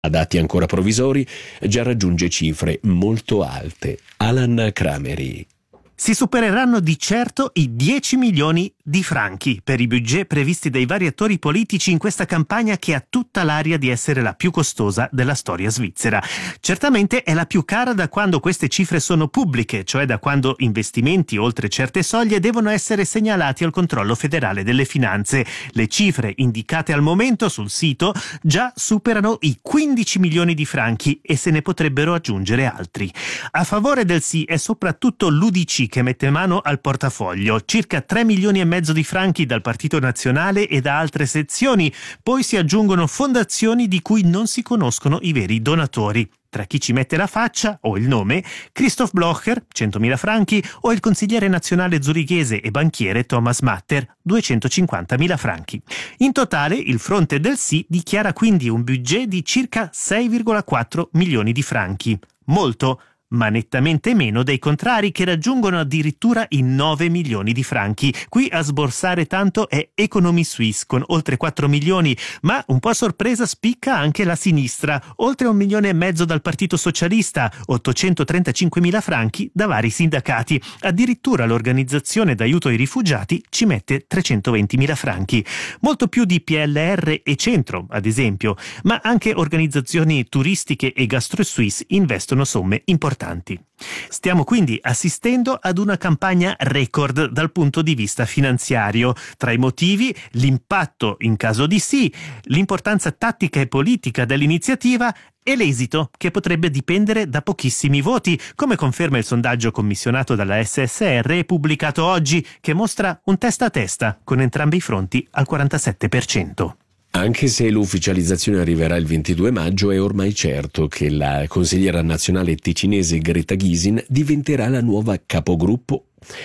a dati ancora provvisori, già raggiunge cifre molto alte. Alan Crameri. Si supereranno di certo i 10 milioni di franchi per i budget previsti dai vari attori politici in questa campagna che ha tutta l'aria di essere la più costosa della storia svizzera. Certamente è la più cara da quando queste cifre sono pubbliche, cioè da quando investimenti oltre certe soglie devono essere segnalati al controllo federale delle finanze. Le cifre indicate al momento sul sito già superano i 15 milioni di franchi e se ne potrebbero aggiungere altri. A favore del sì è soprattutto l'UDC che mette mano al portafoglio, circa 3 milioni e mezzo di franchi dal Partito Nazionale e da altre sezioni, poi si aggiungono fondazioni di cui non si conoscono i veri donatori. Tra chi ci mette la faccia o il nome, Christoph Blocher, 100.000 franchi, o il consigliere nazionale zurichese e banchiere Thomas Matter, 250.000 franchi. In totale, il fronte del sì dichiara quindi un budget di circa 6,4 milioni di franchi. Molto, ma nettamente meno dei contrari che raggiungono addirittura i 9 milioni di franchi. Qui a sborsare tanto è Economy Suisse con oltre 4 milioni, ma un po' a sorpresa spicca anche la sinistra, oltre 1,5 milioni dal Partito Socialista, 835.000 franchi da vari sindacati. Addirittura l'organizzazione d'aiuto ai rifugiati ci mette 320.000 franchi. Molto più di PLR e Centro, ad esempio, ma anche organizzazioni turistiche e Gastro Suisse investono somme importanti. Stiamo quindi assistendo ad una campagna record dal punto di vista finanziario. Tra i motivi, l'impatto in caso di sì, l'importanza tattica e politica dell'iniziativa e l'esito, che potrebbe dipendere da pochissimi voti, come conferma il sondaggio commissionato dalla SSR e pubblicato oggi, che mostra un testa a testa con entrambi i fronti al 47%. Anche se l'ufficializzazione arriverà il 22 maggio, è ormai certo che la consigliera nazionale ticinese Greta Gysin diventerà la nuova capogruppo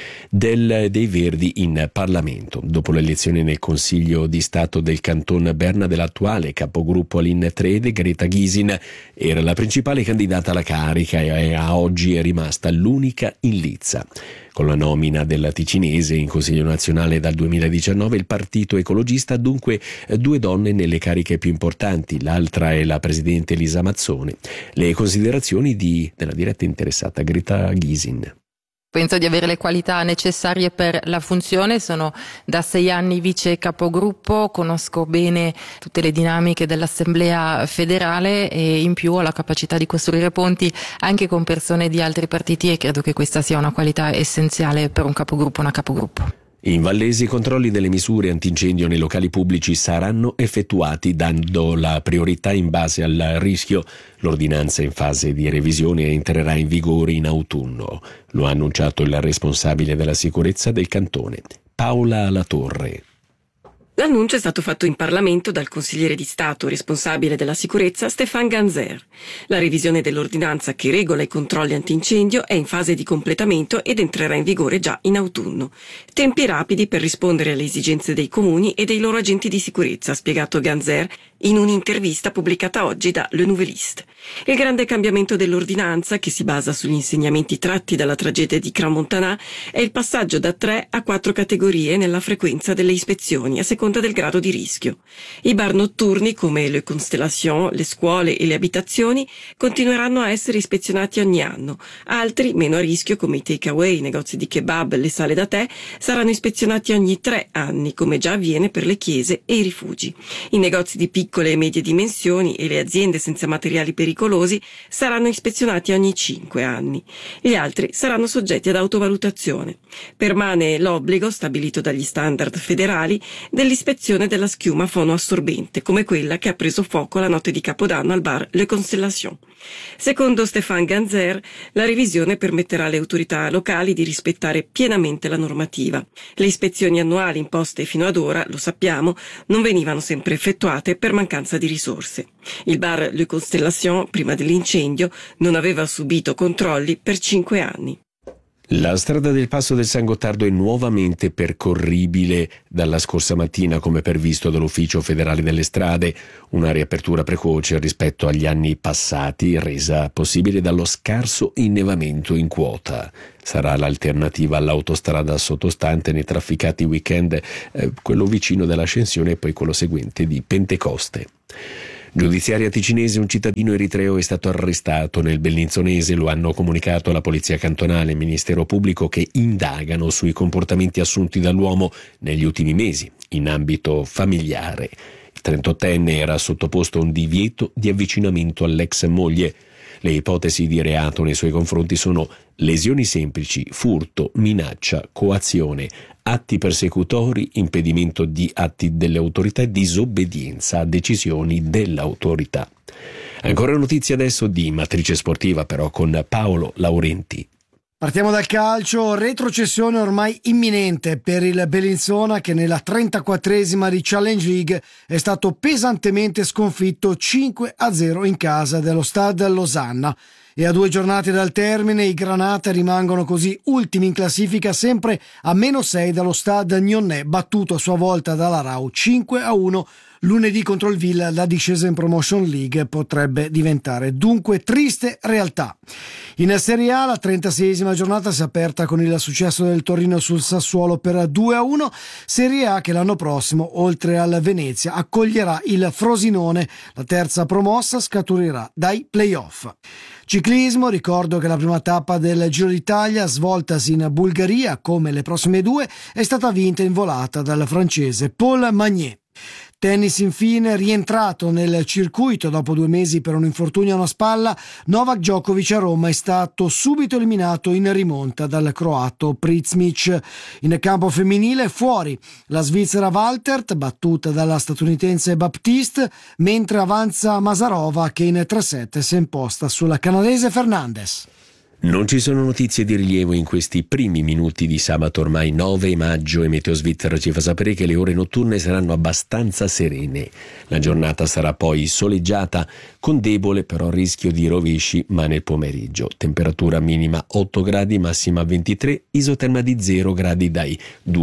dei Verdi in Parlamento. Dopo l'elezione nel Consiglio di Stato del Canton Berna dell'attuale capogruppo Aline Trede, Greta Gysin era la principale candidata alla carica e a oggi è rimasta l'unica in lizza. Con la nomina della ticinese in Consiglio nazionale dal 2019, il Partito Ecologista ha dunque 2 donne nelle cariche più importanti, l'altra è la presidente Elisa Mazzone. Le considerazioni della diretta interessata Greta Gysin. Penso di avere le qualità necessarie per la funzione, sono da 6 anni vice capogruppo, conosco bene tutte le dinamiche dell'Assemblea federale e in più ho la capacità di costruire ponti anche con persone di altri partiti e credo che questa sia una qualità essenziale per un capogruppo, una capogruppo. In Vallesi i controlli delle misure antincendio nei locali pubblici saranno effettuati dando la priorità in base al rischio. L'ordinanza è in fase di revisione e entrerà in vigore in autunno. Lo ha annunciato il responsabile della sicurezza del cantone, Paola Latorre. L'annuncio è stato fatto in Parlamento dal consigliere di Stato responsabile della sicurezza Stéphane Ganzer. La revisione dell'ordinanza che regola i controlli antincendio è in fase di completamento ed entrerà in vigore già in autunno. Tempi rapidi per rispondere alle esigenze dei comuni e dei loro agenti di sicurezza, ha spiegato Ganzer in un'intervista pubblicata oggi da Le Nouvelliste. Il grande cambiamento dell'ordinanza, che si basa sugli insegnamenti tratti dalla tragedia di Crans-Montana, è il passaggio da 3 a 4 categorie nella frequenza delle ispezioni a seconda del grado di rischio. I bar notturni come le Constellation, le scuole e le abitazioni continueranno a essere ispezionati ogni anno. Altri, meno a rischio, come i takeaway, i negozi di kebab, le sale da tè, saranno ispezionati ogni 3 anni, come già avviene per le chiese e i rifugi. I negozi di piccole e medie dimensioni e le aziende senza materiali pericolosi saranno ispezionati ogni 5 anni. Gli altri saranno soggetti ad autovalutazione. Permane l'obbligo, stabilito dagli standard federali, dell'ispezione della schiuma fonoassorbente, come quella che ha preso fuoco la notte di Capodanno al bar Le Constellation. Secondo Stéphane Ganzer, la revisione permetterà alle autorità locali di rispettare pienamente la normativa. Le ispezioni annuali imposte fino ad ora, lo sappiamo, non venivano sempre effettuate per mancanza di risorse. Il bar Le Constellation, prima dell'incendio, non aveva subito controlli per 5 anni. La strada del Passo del San Gottardo è nuovamente percorribile dalla scorsa mattina come previsto dall'Ufficio federale delle strade, una riapertura precoce rispetto agli anni passati resa possibile dallo scarso innevamento in quota. Sarà l'alternativa all'autostrada sottostante nei trafficati weekend, quello vicino dell'Ascensione e poi quello seguente di Pentecoste. Giudiziaria ticinese, un cittadino eritreo è stato arrestato nel Bellinzonese, lo hanno comunicato la Polizia Cantonale e il Ministero Pubblico, che indagano sui comportamenti assunti dall'uomo negli ultimi mesi in ambito familiare. Il 38enne era sottoposto a un divieto di avvicinamento all'ex moglie. Le ipotesi di reato nei suoi confronti sono lesioni semplici, furto, minaccia, coazione, atti persecutori, impedimento di atti delle autorità e disobbedienza a decisioni dell'autorità. Ancora notizie adesso di matrice sportiva, però, con Paolo Laurenti. Partiamo dal calcio, retrocessione ormai imminente per il Bellinzona, che nella 34esima di Challenge League è stato pesantemente sconfitto 5-0 in casa dello Stade Losanna. E a 2 giornate dal termine i Granata rimangono così ultimi in classifica, sempre a -6 dallo Stade Nyonnais, battuto a sua volta dalla Rau 5-1 lunedì contro il Villa. La discesa in Promotion League potrebbe diventare dunque triste realtà. In Serie A la 36esima giornata si è aperta con il successo del Torino sul Sassuolo per 2-1, Serie A che l'anno prossimo, oltre al Venezia, accoglierà il Frosinone. La terza promossa scaturirà dai play-off. Ciclismo, ricordo che la prima tappa del Giro d'Italia, svoltasi in Bulgaria come le prossime 2, è stata vinta in volata dal francese Paul Magnier. Tennis infine, rientrato nel circuito dopo 2 mesi per un infortunio a una spalla, Novak Djokovic a Roma è stato subito eliminato in rimonta dal croato Pricmic. In campo femminile fuori la svizzera Waltert, battuta dalla statunitense Baptiste, mentre avanza Masarova che in 3-7 si è imposta sulla canadese Fernandez. Non ci sono notizie di rilievo in questi primi minuti di sabato ormai 9 maggio e Meteo Svizzera ci fa sapere che le ore notturne saranno abbastanza serene. La giornata sarà poi soleggiata con debole però rischio di rovesci ma nel pomeriggio. Temperatura minima 8 gradi, massima 23, isoterma di 0 gradi dai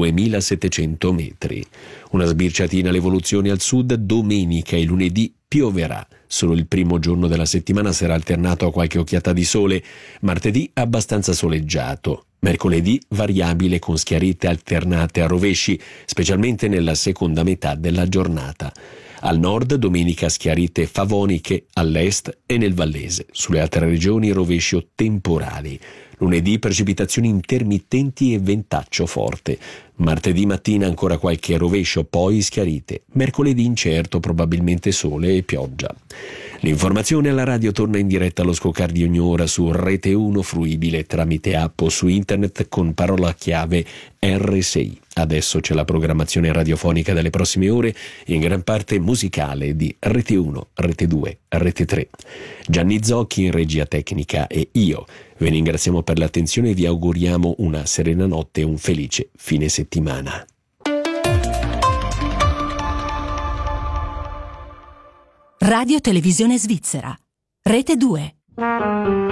2700 metri. Una sbirciatina alle evoluzioni al sud, domenica e lunedì pioverà. Solo il primo giorno della settimana sarà alternato a qualche occhiata di sole. Martedì abbastanza soleggiato. Mercoledì variabile con schiarite alternate a rovesci, specialmente nella seconda metà della giornata. Al nord domenica schiarite favoniche all'est e nel Vallese. Sulle altre regioni rovesci o temporali. Lunedì precipitazioni intermittenti e ventaccio forte. Martedì mattina ancora qualche rovescio, poi schiarite. Mercoledì incerto, probabilmente sole e pioggia. L'informazione alla radio torna in diretta allo scoccar di ogni ora su Rete 1, fruibile tramite app o su internet con parola chiave R6. Adesso c'è la programmazione radiofonica delle prossime ore, in gran parte musicale, di Rete 1, Rete 2, Rete 3. Gianni Zocchi in regia tecnica e io vi ringraziamo per l'attenzione e vi auguriamo una serena notte e un felice fine settimana. Radio Televisione Svizzera, Rete 2.